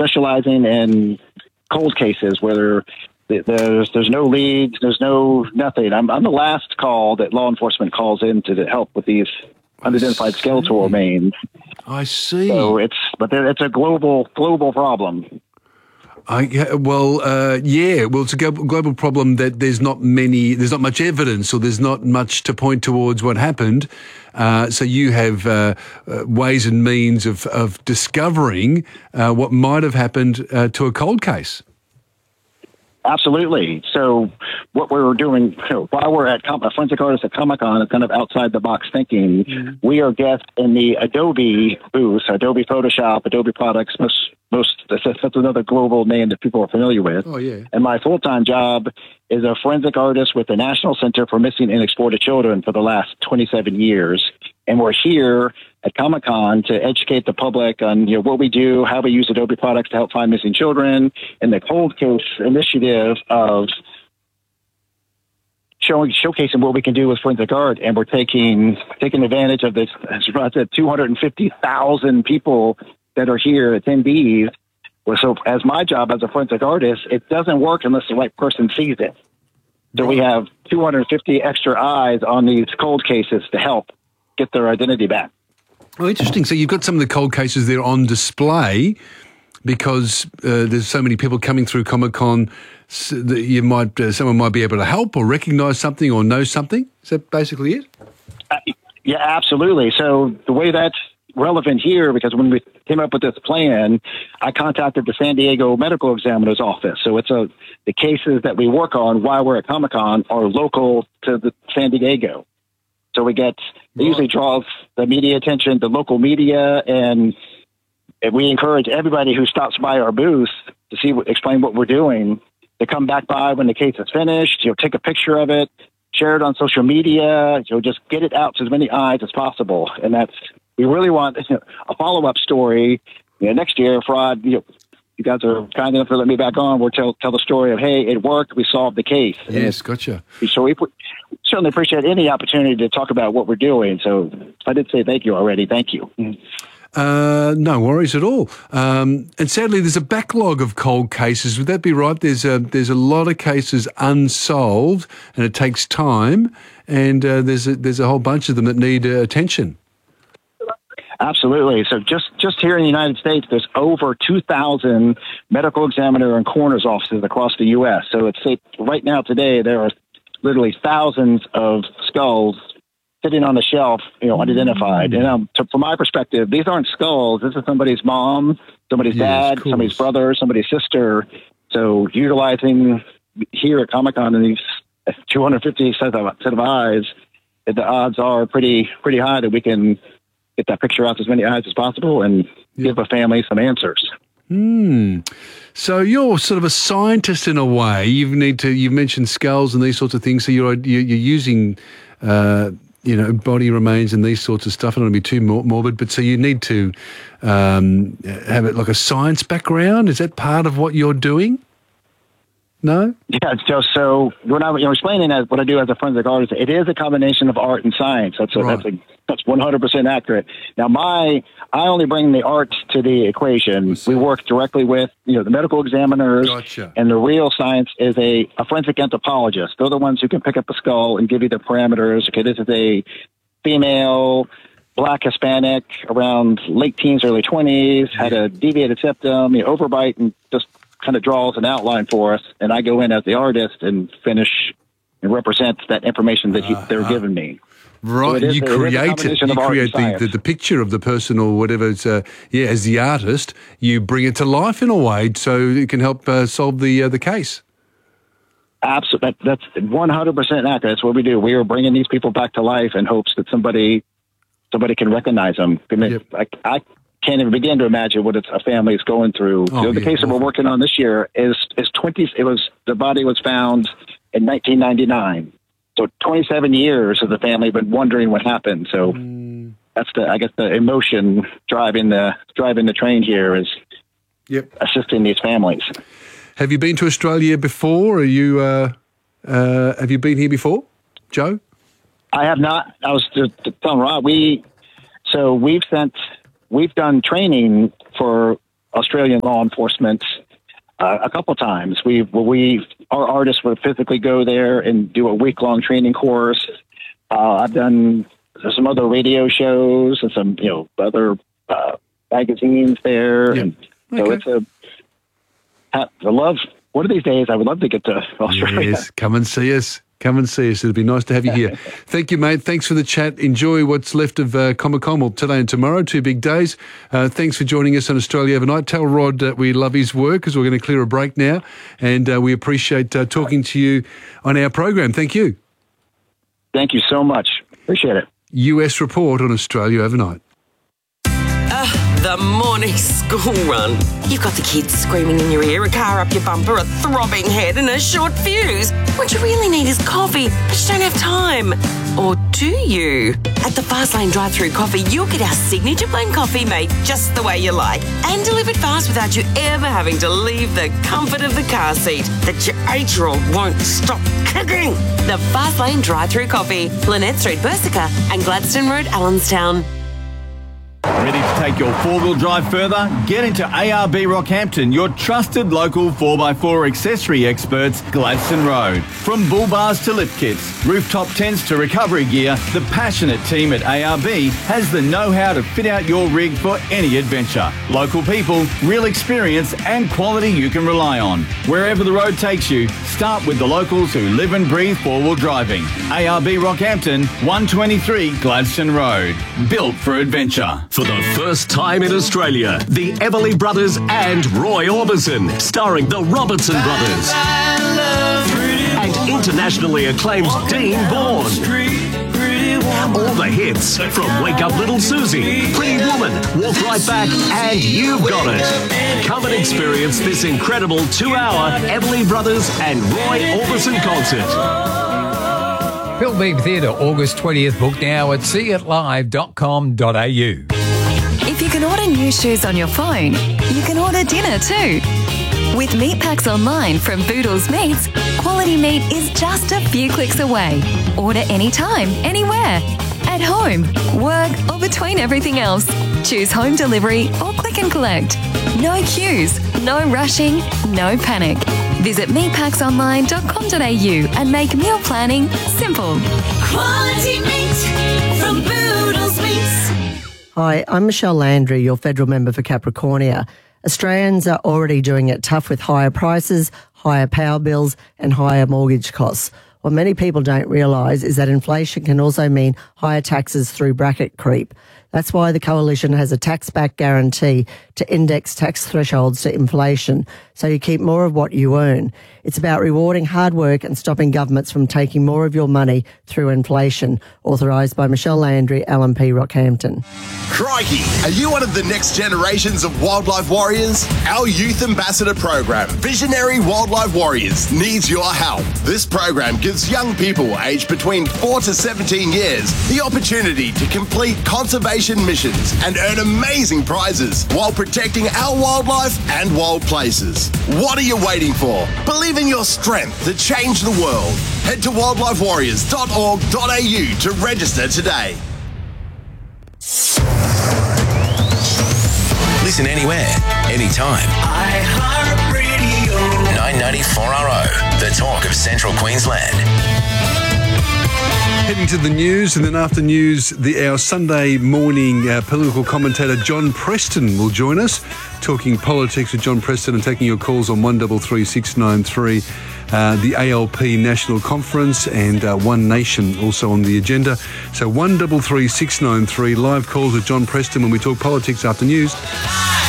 specializing in cold cases where there's no leads, there's no nothing. I'm the last call that law enforcement calls in to help with these unidentified skeletal remains. I see. So it's a global problem. Well, it's a global problem that there's not much evidence, or there's not much to point towards what happened. So you have ways and means of discovering what might have happened to a cold case. Absolutely. So what we're doing while we're at Forensic Artists at Comic-Con is kind of outside the box thinking. Mm-hmm. We are guests in the Adobe booth, Adobe Photoshop, Adobe products. That's another global name that people are familiar with. Oh, yeah. And my full-time job is a forensic artist with the National Center for Missing and Exploited Children for the last 27 years. And we're here at Comic-Con to educate the public on what we do, how we use Adobe products to help find missing children, and the cold case initiative of showcasing what we can do with forensic art. And we're taking advantage of this, as I said, 250,000 people that are here, attendees. So as my job as a forensic artist, it doesn't work unless the right person sees it. So we have 250 extra eyes on these cold cases to help get their identity back. Oh, interesting. So you've got some of the cold cases there on display because there's so many people coming through Comic-Con that someone might be able to help or recognise something or know something. Is that basically it? Yeah, absolutely. So the way that's relevant here, because when we came up with this plan, I contacted the San Diego Medical Examiner's office. So the cases that we work on while we're at Comic-Con are local to the San Diego. So it usually draws the media attention, the local media, and we encourage everybody who stops by our booth to explain what we're doing, to come back by when the case is finished, take a picture of it, share it on social media, just get it out to as many eyes as possible. And we really want a follow-up story. Next year, Fraud, you guys are kind enough to let me back on. We'll tell the story of, hey, it worked. We solved the case. Yes, gotcha. So we certainly appreciate any opportunity to talk about what we're doing. So I did say thank you already. Thank you. No worries at all. And sadly, there's a backlog of cold cases. Would that be right? There's a lot of cases unsolved, and it takes time. And there's a whole bunch of them that need attention. Absolutely. So just here in the United States, there's over 2,000 medical examiner and coroner's offices across the U.S. So it's right now today there are literally thousands of skulls sitting on the shelf, unidentified. And from my perspective, these aren't skulls. This is somebody's mom, somebody's dad, somebody's brother, somebody's sister. So utilizing here at Comic-Con in these 250 set of eyes, the odds are pretty high that we can get that picture out to as many eyes as possible and give a family some answers. So you're sort of a scientist in a way. You've mentioned skulls and these sorts of things. So you're using, body remains and these sorts of stuff. I don't want to be too morbid, but so you need to have it like a science background. Is that part of what you're doing? No? Yeah, so when I was explaining what I do as a forensic artist, it is a combination of art and science. That's 100% accurate. Now, I only bring the art to the equation. We work directly with the medical examiners, and the real science is a forensic anthropologist. They're the ones who can pick up a skull and give you the parameters. Okay, this is a female, Black Hispanic, around late teens, early 20s, had a deviated septum, overbite, and just kind of draws an outline for us, and I go in as the artist and finish and represent that information that they're giving me. Right, so you create the picture of the person or whatever. It's as the artist, you bring it to life in a way, so it can help solve the case. Absolutely, that's 100% accurate. That's what we do. We are bringing these people back to life in hopes that somebody can recognize them. I can't even begin to imagine what a family is going through. The case that we're working on this year is 20. The body was found in 1999. So 27 years of the family been wondering what happened. So that's the emotion driving the train here is assisting these families. Have you been to Australia before? Have you been here before, Joe? I have not. I was telling Rod, we've done training for Australian law enforcement a couple times. Our artists would physically go there and do a week-long training course. I've done some other radio shows and some, other magazines there. Yeah. And so one of these days I would love to get to Australia. Yes, come and see us. Come and see us. It'll be nice to have you here. Thank you, mate. Thanks for the chat. Enjoy what's left of Comic-Con. Well, today and tomorrow, 2 big days. Thanks for joining us on Australia Overnight. Tell Rod we love his work because we're going to clear a break now. And we appreciate talking to you on our program. Thank you. Thank you so much. Appreciate it. US Report on Australia Overnight. The morning school run. You've got the kids screaming in your ear, a car up your bumper, a throbbing head and a short fuse. What you really need is coffee, but you don't have time. Or do you? At the Fastlane drive-thru coffee, you'll get our signature blend coffee made just the way you like and delivered fast without you ever having to leave the comfort of the car seat that your 8-year-old won't stop kicking. The Fastlane drive-thru coffee, Lynette Street, Bersica and Gladstone Road, Allenstown. Ready to take your four-wheel drive further? Get into ARB Rockhampton, your trusted local 4x4 accessory experts, Gladstone Road. From bull bars to lift kits, rooftop tents to recovery gear, the passionate team at ARB has the know-how to fit out your rig for any adventure. Local people, real experience and quality you can rely on. Wherever the road takes you, start with the locals who live and breathe four-wheel driving. ARB Rockhampton, 123 Gladstone Road. Built for adventure. For the first time in Australia, the Everly Brothers and Roy Orbison, starring the Robertson Brothers. And internationally acclaimed Dean Bourne. All the hits from Wake Up Little Susie, Pretty Woman, Walk Right Back, and You've Got It. Come and experience this incredible 2-hour Everly Brothers and Roy Orbison concert. Pilbeam Theatre, August 20th. Book now at seeitlive.com.au. If you can order new shoes on your phone, you can order dinner too. With meat packs online from Boodles Meats, quality meat is just a few clicks away. Order anytime, anywhere. At home, work, or between everything else. Choose home delivery or click and collect. No queues, no rushing, no panic. Visit meatpacksonline.com.au and make meal planning simple. Quality meat from Boodles Meats. Hi, I'm Michelle Landry, your federal member for Capricornia. Australians are already doing it tough with higher prices, higher power bills and higher mortgage costs. What many people don't realise is that inflation can also mean higher taxes through bracket creep. That's why the Coalition has a tax-back guarantee to index tax thresholds to inflation, so you keep more of what you earn. It's about rewarding hard work and stopping governments from taking more of your money through inflation. Authorised by Michelle Landry, LNP Rockhampton. Crikey! Are you one of the next generations of wildlife warriors? Our Youth Ambassador program, Visionary Wildlife Warriors, needs your help. This program gives young people aged between 4 to 17 years the opportunity to complete conservation missions and earn amazing prizes while protecting our wildlife and wild places. What are you waiting for? Believe in your strength to change the world. Head to wildlifewarriors.org.au to register today. Listen anywhere, anytime. iHeartRadio. 994RO, the talk of Central Queensland. Heading to the news, and then after news, our Sunday morning political commentator John Preston will join us, talking politics with John Preston and taking your calls on 133693, the ALP National Conference and One Nation also on the agenda. So 133693, live calls with John Preston when we talk politics after news.